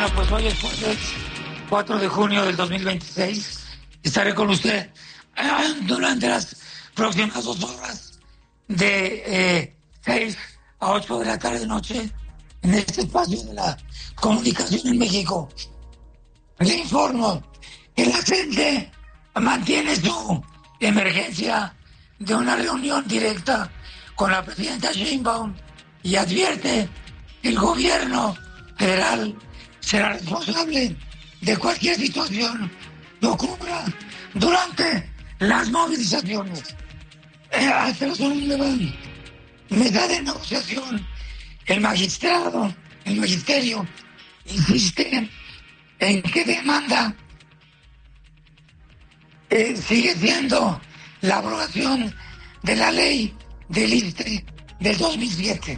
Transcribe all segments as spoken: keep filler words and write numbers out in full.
Bueno, pues hoy es jueves cuatro de junio del dos mil veintiséis. Estaré con usted eh, durante las próximas dos horas de eh, seis a ocho de la tarde noche en este espacio de la comunicación en México. Le informo que la gente mantiene su emergencia de una reunión directa con la presidenta Sheinbaum y advierte que el gobierno federal será responsable de cualquier situación que ocurra durante las movilizaciones. Eh, hasta la segunda mesa de negociación, el magistrado, el magisterio, insiste en que demanda eh, sigue siendo la abrogación de la ley del I S S S T E del dos mil siete.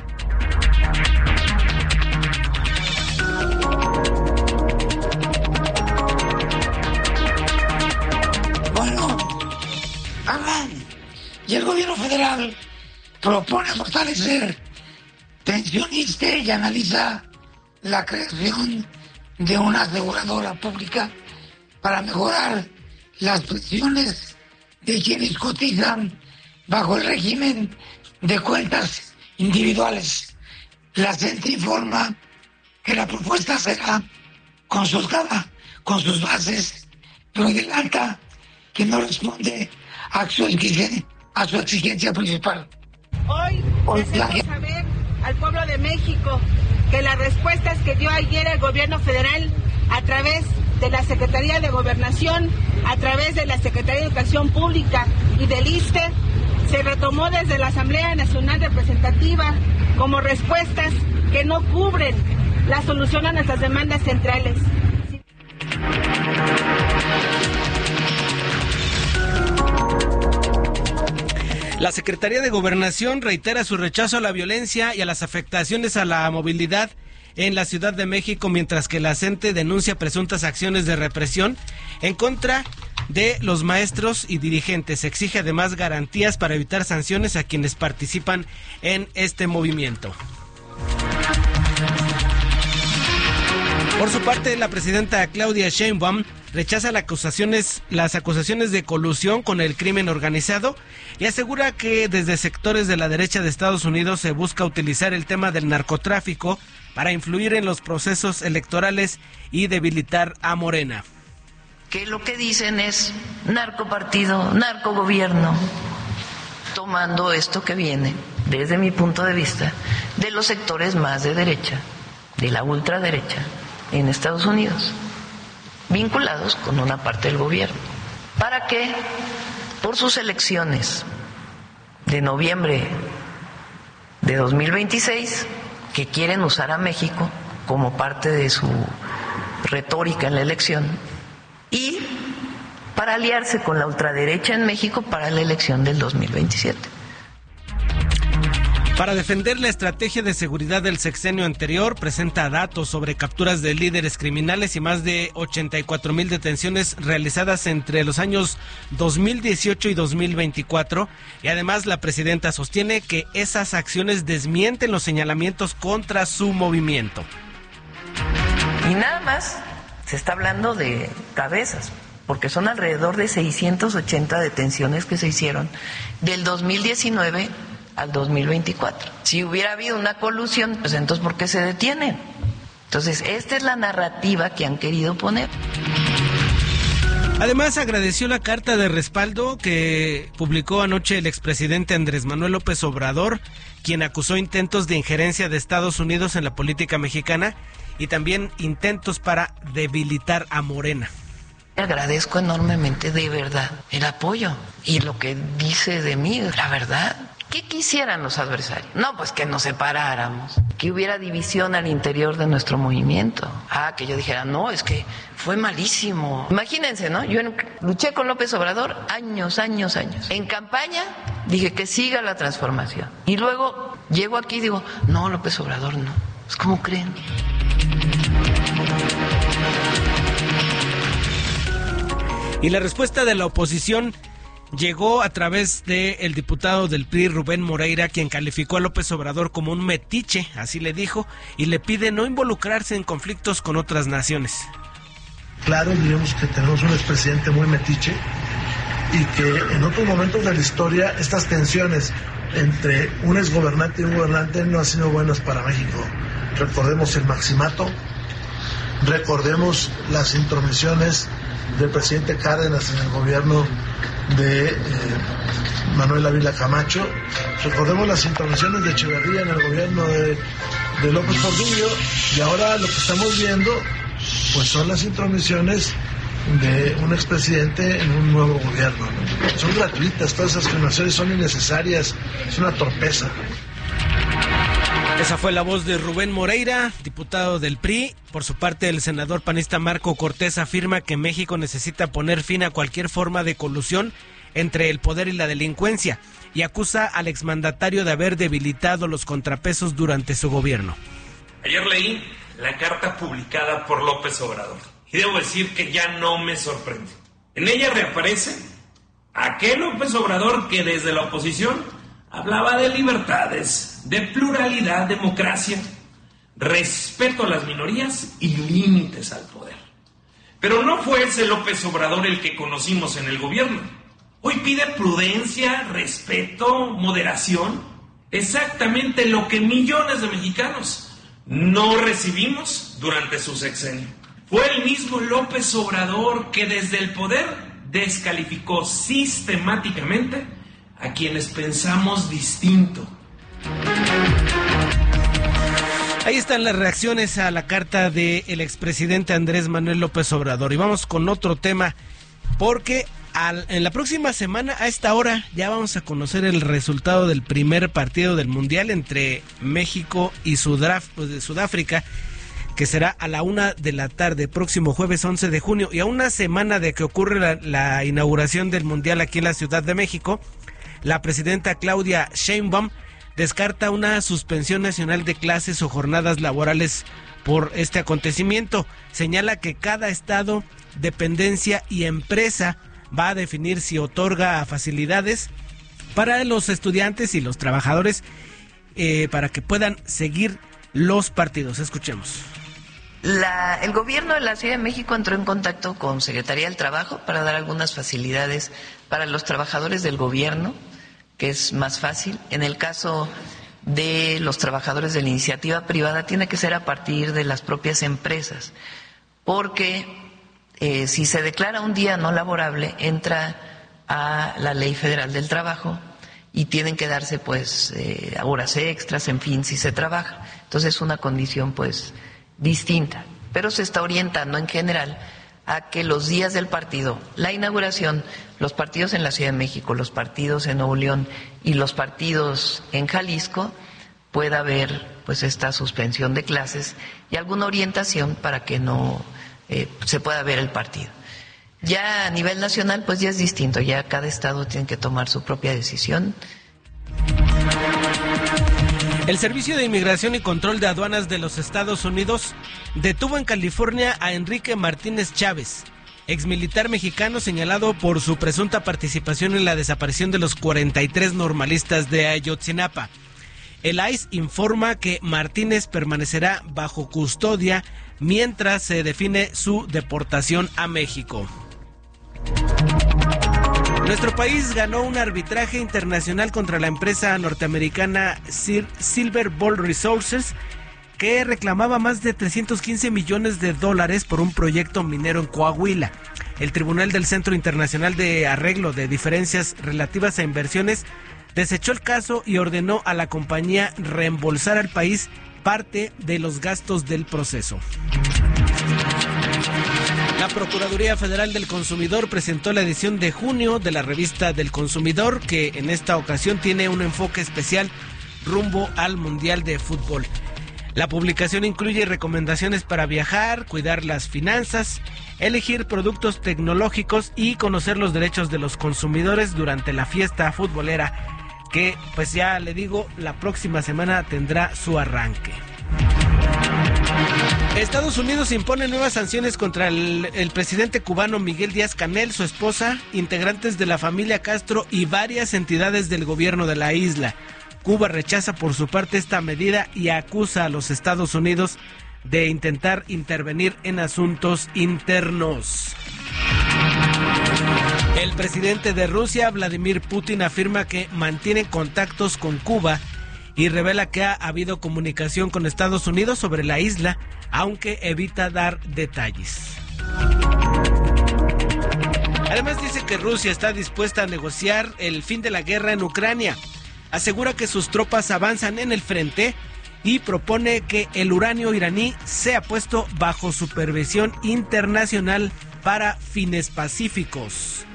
Bueno, hablan y el gobierno federal propone fortalecer pensionistas y analiza la creación de una aseguradora pública para mejorar las pensiones de quienes cotizan bajo el régimen de cuentas individuales. La CENTE informa que la propuesta será consultada con sus bases, pero adelanta que no responde a su exigencia, a su exigencia principal. Hoy le hacemos saber al pueblo de México que las respuestas que dio ayer el gobierno federal a través de la Secretaría de Gobernación, a través de la Secretaría de Educación Pública y del I S S S T E, se retomó desde la Asamblea Nacional Representativa como respuestas que no cubren la solución a nuestras demandas centrales. La Secretaría de Gobernación reitera su rechazo a la violencia y a las afectaciones a la movilidad en la Ciudad de México, mientras que la CENTE denuncia presuntas acciones de represión en contra de los maestros y dirigentes. Exige además garantías para evitar sanciones a quienes participan en este movimiento. Por su parte, la presidenta Claudia Sheinbaum rechaza las acusaciones, las acusaciones de colusión con el crimen organizado y asegura que desde sectores de la derecha de Estados Unidos se busca utilizar el tema del narcotráfico para influir en los procesos electorales y debilitar a Morena. Que lo que dicen es narcopartido, narcogobierno, tomando esto que viene, desde mi punto de vista, de los sectores más de derecha, de la ultraderecha en Estados Unidos, vinculados con una parte del gobierno, para que por sus elecciones de noviembre de dos mil veintiséis, que quieren usar a México como parte de su retórica en la elección, y para aliarse con la ultraderecha en México para la elección del dos mil veintisiete. Para defender la estrategia de seguridad del sexenio anterior, presenta datos sobre capturas de líderes criminales y más de ochenta y cuatro mil detenciones realizadas entre los años dos mil dieciocho y dos mil veinticuatro. Y además la presidenta sostiene que esas acciones desmienten los señalamientos contra su movimiento. Y nada más se está hablando de cabezas, porque son alrededor de seiscientas ochenta detenciones que se hicieron del dos mil diecinueve al dos mil veinticuatro. Si hubiera habido una colusión, pues entonces ¿por qué se detienen? Entonces, esta es la narrativa que han querido poner. Además, agradeció la carta de respaldo que publicó anoche el expresidente Andrés Manuel López Obrador, quien acusó intentos de injerencia de Estados Unidos en la política mexicana y también intentos para debilitar a Morena. Agradezco enormemente, de verdad, el apoyo y lo que dice de mí, la verdad. ¿Qué quisieran los adversarios? No, pues que nos separáramos, que hubiera división al interior de nuestro movimiento. Ah, que yo dijera, no, es que fue malísimo. Imagínense, ¿no? Yo luché con López Obrador años, años, años. En campaña dije que siga la transformación. Y luego llego aquí y digo, no, López Obrador no. Pues, ¿cómo creen? Y la respuesta de la oposición llegó a través del diputado del P R I, Rubén Moreira, quien calificó a López Obrador como un metiche, así le dijo, y le pide no involucrarse en conflictos con otras naciones. Claro, diríamos que tenemos un expresidente muy metiche y que en otros momentos de la historia estas tensiones entre un exgobernante y un gobernante no han sido buenas para México. Recordemos el maximato, recordemos las intromisiones del presidente Cárdenas en el gobierno de eh, Manuel Ávila Camacho, recordemos las intromisiones de Echeverría en el gobierno de, de López Portillo, y ahora lo que estamos viendo pues son las intromisiones de un expresidente en un nuevo gobierno, ¿no? Son gratuitas, todas esas afirmaciones son innecesarias, es una torpeza. Esa fue la voz de Rubén Moreira, diputado del P R I. Por su parte, el senador panista Marco Cortés afirma que México necesita poner fin a cualquier forma de colusión entre el poder y la delincuencia y acusa al exmandatario de haber debilitado los contrapesos durante su gobierno. Ayer leí la carta publicada por López Obrador y debo decir que ya no me sorprende. En ella reaparece aquel López Obrador que desde la oposición hablaba de libertades, de pluralidad, democracia, respeto a las minorías y límites al poder. Pero no fue ese López Obrador el que conocimos en el gobierno. Hoy pide prudencia, respeto, moderación, exactamente lo que millones de mexicanos no recibimos durante su sexenio. Fue el mismo López Obrador que desde el poder descalificó sistemáticamente a quienes pensamos distinto. Ahí están las reacciones a la carta del expresidente Andrés Manuel López Obrador. Y vamos con otro tema, porque al, en la próxima semana a esta hora ya vamos a conocer el resultado del primer partido del Mundial entre México y Sudaf- Sudáfrica, que será a la una de la tarde, próximo jueves once de junio. Y a una semana de que ocurre la, la inauguración del Mundial aquí en la Ciudad de México, la presidenta Claudia Sheinbaum descarta una suspensión nacional de clases o jornadas laborales por este acontecimiento. Señala que cada estado, dependencia y empresa va a definir si otorga facilidades para los estudiantes y los trabajadores eh, para que puedan seguir los partidos. Escuchemos. La, el gobierno de la Ciudad de México entró en contacto con Secretaría del Trabajo para dar algunas facilidades para los trabajadores del gobierno, que es más fácil. En el caso de los trabajadores de la iniciativa privada tiene que ser a partir de las propias empresas, porque eh, si se declara un día no laborable entra a la Ley Federal del Trabajo y tienen que darse pues eh, horas extras, en fin, si se trabaja. Entonces es una condición pues distinta, pero se está orientando en general a que los días del partido, la inauguración, los partidos en la Ciudad de México, los partidos en Nuevo León y los partidos en Jalisco, pueda haber pues esta suspensión de clases y alguna orientación para que no eh, se pueda ver el partido. Ya a nivel nacional pues ya es distinto, ya cada estado tiene que tomar su propia decisión. El Servicio de Inmigración y Control de Aduanas de los Estados Unidos detuvo en California a Enrique Martínez Chávez, exmilitar mexicano señalado por su presunta participación en la desaparición de los cuarenta y tres normalistas de Ayotzinapa. El I C E informa que Martínez permanecerá bajo custodia mientras se define su deportación a México. Nuestro país ganó un arbitraje internacional contra la empresa norteamericana Silver Ball Resources, que reclamaba más de trescientos quince millones de dólares por un proyecto minero en Coahuila. El Tribunal del Centro Internacional de Arreglo de Diferencias Relativas a Inversiones desechó el caso y ordenó a la compañía reembolsar al país parte de los gastos del proceso. La Procuraduría Federal del Consumidor presentó la edición de junio de la revista del Consumidor, que en esta ocasión tiene un enfoque especial rumbo al Mundial de Fútbol. La publicación incluye recomendaciones para viajar, cuidar las finanzas, elegir productos tecnológicos y conocer los derechos de los consumidores durante la fiesta futbolera, que pues ya le digo, la próxima semana tendrá su arranque. Estados Unidos impone nuevas sanciones contra el, el presidente cubano Miguel Díaz-Canel, su esposa, integrantes de la familia Castro y varias entidades del gobierno de la isla. Cuba rechaza por su parte esta medida y acusa a los Estados Unidos de intentar intervenir en asuntos internos. El presidente de Rusia, Vladimir Putin, afirma que mantiene contactos con Cuba y revela que ha habido comunicación con Estados Unidos sobre la isla, aunque evita dar detalles. Además dice que Rusia está dispuesta a negociar el fin de la guerra en Ucrania. Asegura que sus tropas avanzan en el frente y propone que el uranio iraní sea puesto bajo supervisión internacional para fines pacíficos.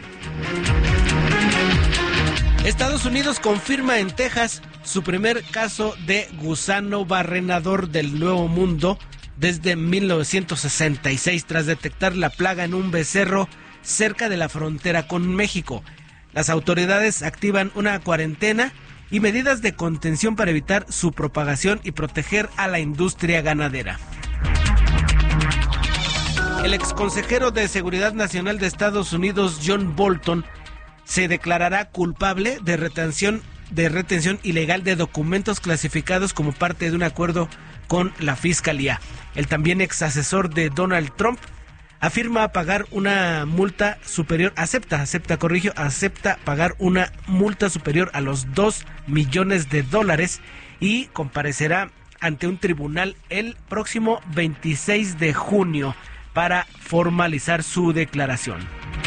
Estados Unidos confirma en Texas su primer caso de gusano barrenador del Nuevo Mundo desde mil novecientos sesenta y seis, tras detectar la plaga en un becerro cerca de la frontera con México. Las autoridades activan una cuarentena y medidas de contención para evitar su propagación y proteger a la industria ganadera. El exconsejero de Seguridad Nacional de Estados Unidos, John Bolton, se declarará culpable de retención, de retención ilegal de documentos clasificados como parte de un acuerdo con la Fiscalía. El también ex asesor de Donald Trump afirma pagar una multa superior, acepta, acepta, corrijo, acepta pagar una multa superior a los dos millones de dólares y comparecerá ante un tribunal el próximo veintiséis de junio para formalizar su declaración.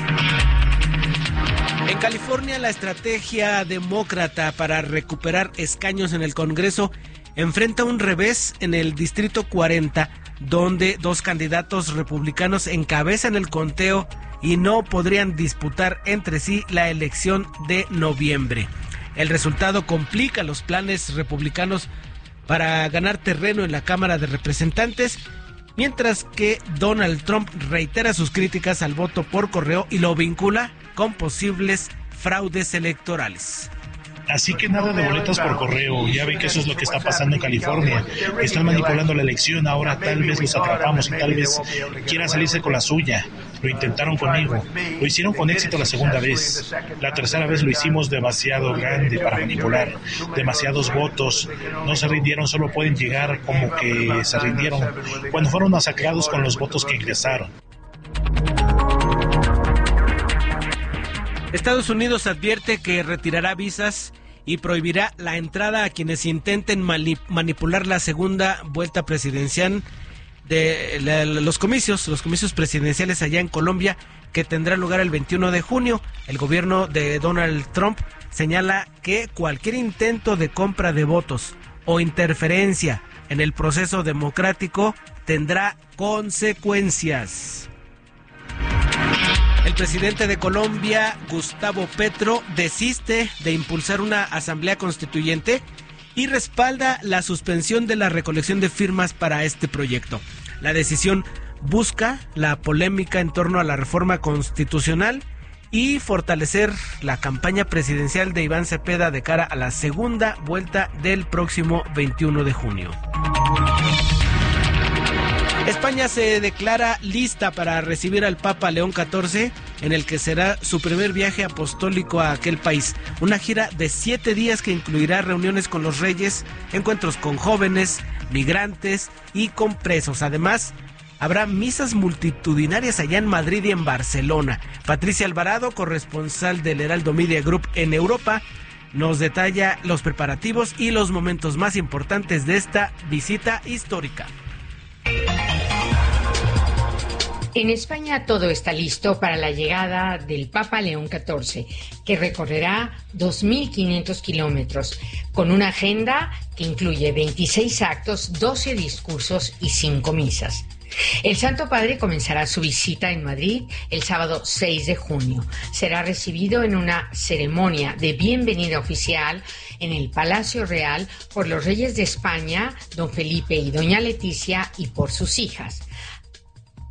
En California, la estrategia demócrata para recuperar escaños en el Congreso enfrenta un revés en el Distrito cuarenta, donde dos candidatos republicanos encabezan el conteo y no podrían disputar entre sí la elección de noviembre. El resultado complica los planes republicanos para ganar terreno en la Cámara de Representantes, mientras que Donald Trump reitera sus críticas al voto por correo y lo vincula con posibles fraudes electorales. Así que nada de boletas por correo, ya ven que eso es lo que está pasando en California. Están manipulando la elección, ahora tal vez los atrapamos y tal vez quieran salirse con la suya. Lo intentaron conmigo, lo hicieron con éxito la segunda vez. La tercera vez lo hicimos demasiado grande para manipular, demasiados votos. No se rindieron, solo pueden llegar como que se rindieron cuando fueron masacrados con los votos que ingresaron. Estados Unidos advierte que retirará visas y prohibirá la entrada a quienes intenten manipular la segunda vuelta presidencial de la, los comicios, los comicios presidenciales allá en Colombia, que tendrá lugar el veintiuno de junio. El gobierno de Donald Trump señala que cualquier intento de compra de votos o interferencia en el proceso democrático tendrá consecuencias. El presidente de Colombia, Gustavo Petro, desiste de impulsar una asamblea constituyente y respalda la suspensión de la recolección de firmas para este proyecto. La decisión busca la polémica en torno a la reforma constitucional y fortalecer la campaña presidencial de Iván Cepeda de cara a la segunda vuelta del próximo veintiuno de junio. España se declara lista para recibir al Papa León catorce, en el que será su primer viaje apostólico a aquel país. Una gira de siete días que incluirá reuniones con los reyes, encuentros con jóvenes, migrantes y con presos. Además, habrá misas multitudinarias allá en Madrid y en Barcelona. Patricia Alvarado, corresponsal del Heraldo Media Group en Europa, nos detalla los preparativos y los momentos más importantes de esta visita histórica. En España todo está listo para la llegada del Papa León catorce, que recorrerá dos mil quinientos kilómetros, con una agenda que incluye veintiséis actos, doce discursos y cinco misas. El Santo Padre comenzará su visita en Madrid el sábado seis de junio. Será recibido en una ceremonia de bienvenida oficial en el Palacio Real por los reyes de España, don Felipe y doña Leticia, y por sus hijas.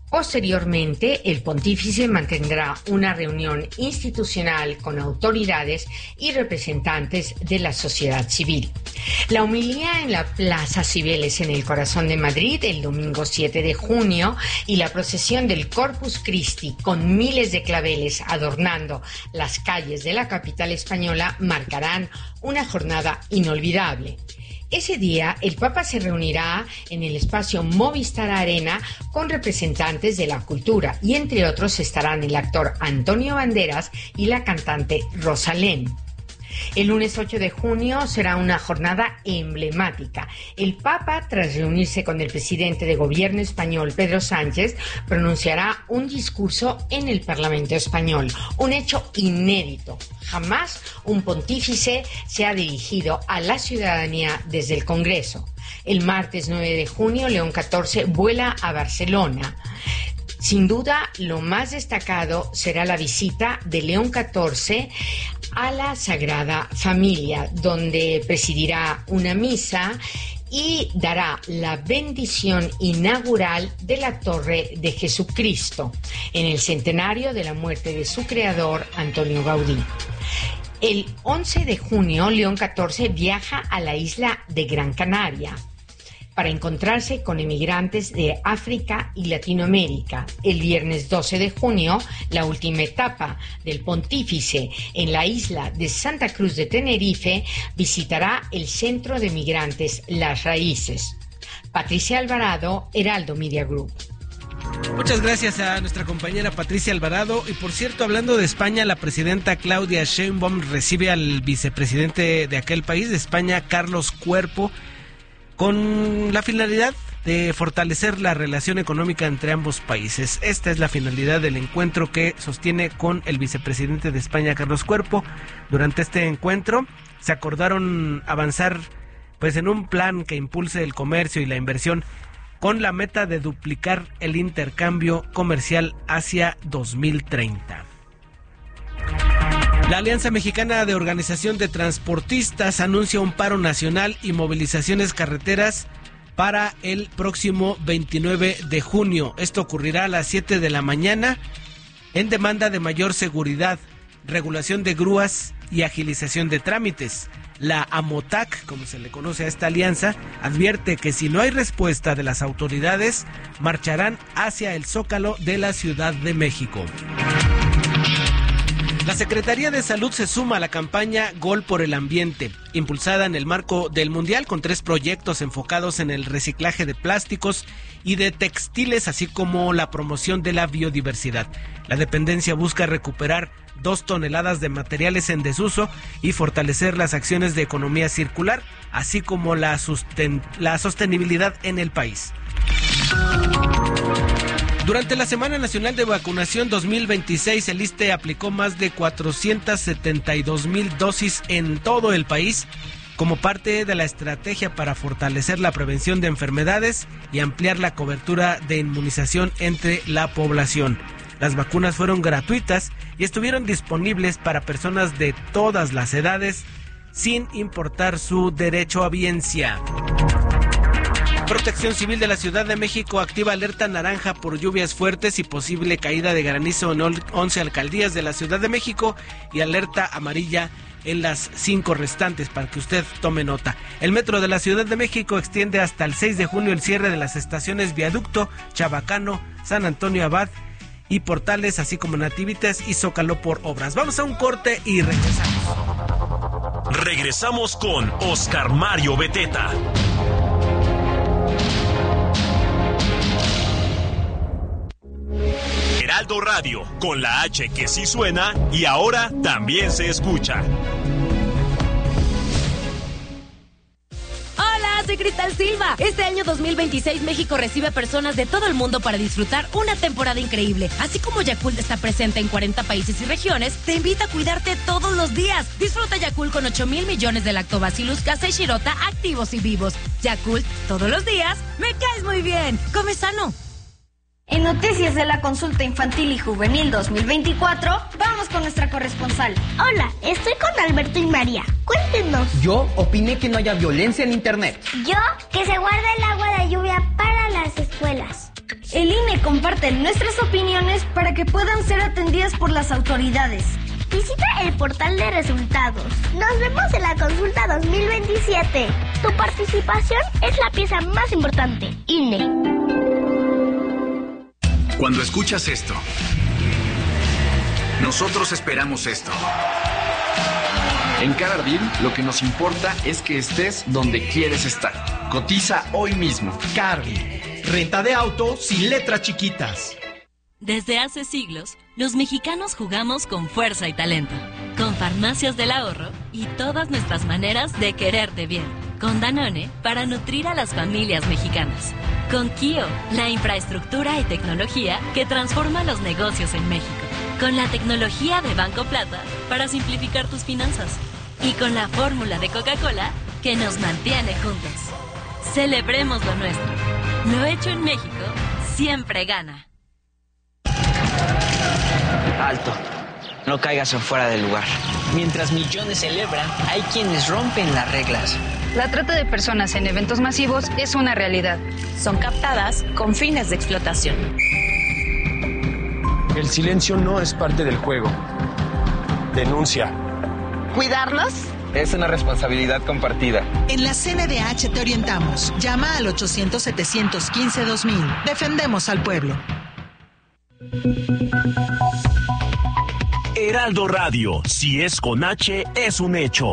Posteriormente, el pontífice mantendrá una reunión institucional con autoridades y representantes de la sociedad civil. La homilía en la Plaza Cibeles en el corazón de Madrid el domingo siete de junio y la procesión del Corpus Christi con miles de claveles adornando las calles de la capital española marcarán una jornada inolvidable. Ese día, el Papa se reunirá en el espacio Movistar Arena con representantes de la cultura y, entre otros, estarán el actor Antonio Banderas y la cantante Rosalén. El lunes ocho de junio será una jornada emblemática. El Papa, tras reunirse con el presidente de gobierno español, Pedro Sánchez, pronunciará un discurso en el Parlamento español, un hecho inédito. Jamás un pontífice se ha dirigido a la ciudadanía desde el Congreso. El martes nueve de junio, León catorce vuela a Barcelona. Sin duda, lo más destacado será la visita de León catorce a la Sagrada Familia, donde presidirá una misa y dará la bendición inaugural de la Torre de Jesucristo, en el centenario de la muerte de su creador, Antonio Gaudí. El once de junio, León catorce viaja a la isla de Gran Canaria para encontrarse con emigrantes de África y Latinoamérica. El viernes doce de junio, la última etapa del pontífice en la isla de Santa Cruz de Tenerife, visitará el Centro de Migrantes Las Raíces. Patricia Alvarado, Heraldo Media Group. Muchas gracias a nuestra compañera Patricia Alvarado. Y por cierto, hablando de España, la presidenta Claudia Sheinbaum recibe al vicepresidente de aquel país, de España, Carlos Cuerpo, con la finalidad de fortalecer la relación económica entre ambos países. Esta es la finalidad del encuentro que sostiene con el vicepresidente de España, Carlos Cuerpo. Durante este encuentro se acordaron avanzar pues en un plan que impulse el comercio y la inversión con la meta de duplicar el intercambio comercial hacia dos mil treinta. La Alianza Mexicana de Organización de Transportistas anuncia un paro nacional y movilizaciones carreteras para el próximo veintinueve de junio. Esto ocurrirá a las siete de la mañana en demanda de mayor seguridad, regulación de grúas y agilización de trámites. La AMOTAC, como se le conoce a esta alianza, advierte que si no hay respuesta de las autoridades, marcharán hacia el Zócalo de la Ciudad de México. La Secretaría de Salud se suma a la campaña Gol por el Ambiente, impulsada en el marco del Mundial con tres proyectos enfocados en el reciclaje de plásticos y de textiles, así como la promoción de la biodiversidad. La dependencia busca recuperar dos toneladas de materiales en desuso y fortalecer las acciones de economía circular, así como la, susten- la sostenibilidad en el país. Durante la Semana Nacional de Vacunación dos mil veintiséis, el ISSSTE aplicó más de cuatrocientas setenta y dos mil dosis en todo el país, como parte de la estrategia para fortalecer la prevención de enfermedades y ampliar la cobertura de inmunización entre la población. Las vacunas fueron gratuitas y estuvieron disponibles para personas de todas las edades, sin importar su derecho a viencia. Protección Civil de la Ciudad de México activa alerta naranja por lluvias fuertes y posible caída de granizo en once alcaldías de la Ciudad de México y alerta amarilla en las cinco restantes, para que usted tome nota. El Metro de la Ciudad de México extiende hasta el seis de junio el cierre de las estaciones Viaducto, Chabacano, San Antonio Abad y Portales, así como Nativitas y Zócalo por obras. Vamos a un corte y regresamos. Regresamos con Oscar Mario Beteta. Heraldo Radio, con la H que sí suena y ahora también se escucha. Hola, soy Cristal Silva. Este año dos mil veintiséis México recibe a personas de todo el mundo para disfrutar una temporada increíble. Así como Yakult está presente en cuarenta países y regiones, te invita a cuidarte todos los días. Disfruta Yakult con ocho mil millones de lactobacillus casei shirota activos y vivos. Yakult, todos los días, me caes muy bien. Come sano. En Noticias de la Consulta Infantil y Juvenil dos mil veinticuatro, vamos con nuestra corresponsal. Hola, estoy con Alberto y María. Cuéntenos. Yo opiné que no haya violencia en internet. Yo, que se guarde el agua de lluvia para las escuelas. El I N E comparte nuestras opiniones para que puedan ser atendidas por las autoridades. Visita el portal de resultados. Nos vemos en la consulta dos mil veintisiete. Tu participación es la pieza más importante. I N E. Cuando escuchas esto, nosotros esperamos esto. En Car Ardil, lo que nos importa es que estés donde quieres estar. Cotiza hoy mismo. Car Ardil, renta de auto sin letras chiquitas. Desde hace siglos, los mexicanos jugamos con fuerza y talento, con Farmacias del Ahorro y todas nuestras maneras de quererte bien, con Danone para nutrir a las familias mexicanas, con Kio, la infraestructura y tecnología que transforma los negocios en México, con la tecnología de Banco Plata para simplificar tus finanzas y con la fórmula de Coca-Cola que nos mantiene juntos. Celebremos lo nuestro. Lo hecho en México siempre gana. Alto, no caigas en fuera del lugar. Mientras millones celebran, hay quienes rompen las reglas. La trata de personas en eventos masivos es una realidad. Son captadas con fines de explotación. El silencio no es parte del juego. Denuncia. ¿Cuidarlos? Es una responsabilidad compartida. En la C N D H te orientamos. Llama al ochocientos, setecientos quince, dos mil. Defendemos al pueblo. Heraldo Radio, si es con H, es un hecho.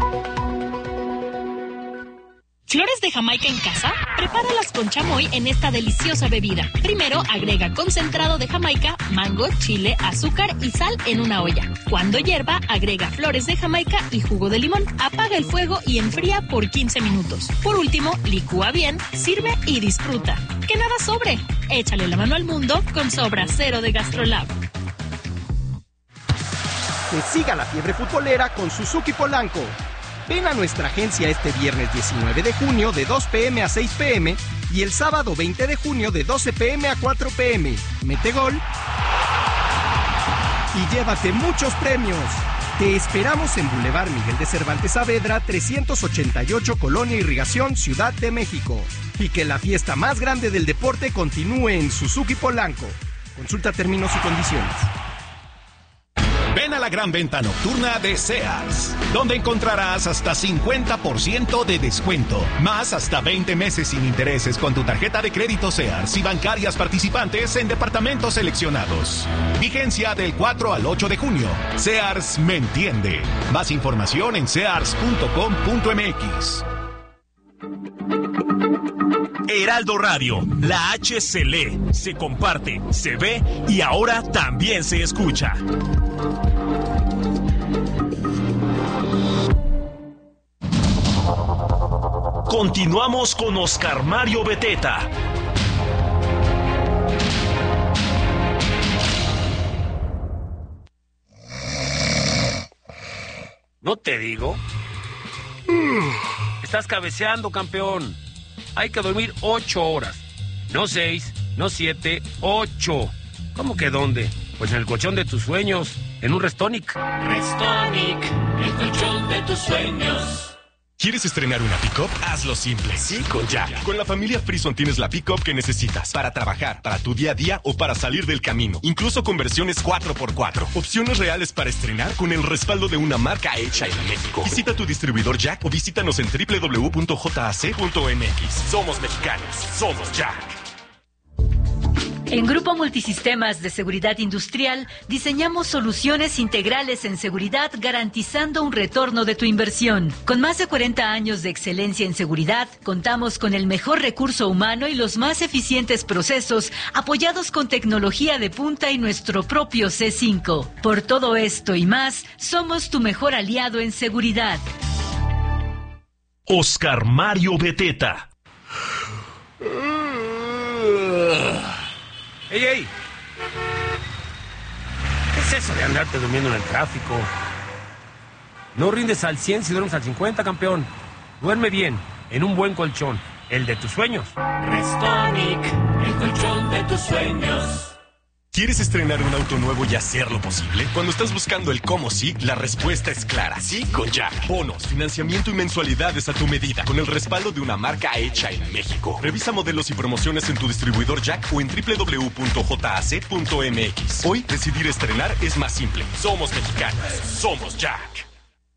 ¿Flores de Jamaica en casa? Prepáralas con chamoy en esta deliciosa bebida. Primero, agrega concentrado de Jamaica, mango, chile, azúcar y sal en una olla. Cuando hierva, agrega flores de Jamaica y jugo de limón. Apaga el fuego y enfría por quince minutos. Por último, licúa bien, sirve y disfruta. Que nada sobre. Échale la mano al mundo con Sobra Cero de GastroLab. Que siga la fiebre futbolera con Suzuki Polanco. Ven a nuestra agencia este viernes diecinueve de junio de dos pm a seis pm y el sábado veinte de junio de doce pm a cuatro pm. Mete gol y llévate muchos premios. Te esperamos en Boulevard Miguel de Cervantes Saavedra, trescientos ochenta y ocho, Colonia Irrigación, Ciudad de México. Y que la fiesta más grande del deporte continúe en Suzuki Polanco. Consulta términos y condiciones. Ven a la gran venta nocturna de Sears, donde encontrarás hasta cincuenta por ciento de descuento, más hasta veinte meses sin intereses con tu tarjeta de crédito Sears y bancarias participantes en departamentos seleccionados. Vigencia del cuatro al ocho de junio. Sears me entiende. Más información en sears punto com punto m x. Heraldo Radio, la H se lee, se comparte, se ve y ahora también se escucha. Continuamos con Oscar Mario Beteta. ¿No te digo? Estás cabeceando, campeón. Hay que dormir ocho horas. No seis, no siete, ocho. ¿Cómo que dónde? Pues en el colchón de tus sueños, en un Restonic. Restonic, el colchón de tus sueños. ¿Quieres estrenar una pick-up? Hazlo simple. Sí, con Jack. Con la familia Frison tienes la pick-up que necesitas para trabajar, para tu día a día o para salir del camino. Incluso con versiones cuatro por cuatro. Opciones reales para estrenar con el respaldo de una marca hecha en México. Visita tu distribuidor Jack o visítanos en doble u doble u doble u punto j a c punto m x. Somos mexicanos. Somos Jack. En Grupo Multisistemas de Seguridad Industrial diseñamos soluciones integrales en seguridad garantizando un retorno de tu inversión. Con más de cuarenta años de excelencia en seguridad, contamos con el mejor recurso humano y los más eficientes procesos apoyados con tecnología de punta y nuestro propio C cinco. Por todo esto y más, somos tu mejor aliado en seguridad. Oscar Mario Beteta. ¡Ey, ey! ¿Qué es eso de andarte durmiendo en el tráfico? No rindes al cien si duermes al cincuenta, campeón. Duerme bien, en un buen colchón, el de tus sueños. Restonic, el colchón de tus sueños. ¿Quieres estrenar un auto nuevo y hacerlo posible? Cuando estás buscando el cómo sí, la respuesta es clara. Sí con Jack. Bonos, financiamiento y mensualidades a tu medida, con el respaldo de una marca hecha en México. Revisa modelos y promociones en tu distribuidor Jack o en doble u doble u doble u punto jac punto m x. Hoy, decidir estrenar es más simple. Somos mexicanos. Somos Jack.